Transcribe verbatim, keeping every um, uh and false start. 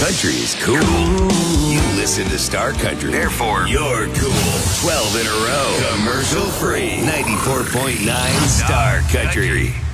Country is cool. You listen to Star Country. Therefore, you're cool. twelve in a row. Commercial free. ninety-four point nine Star Country.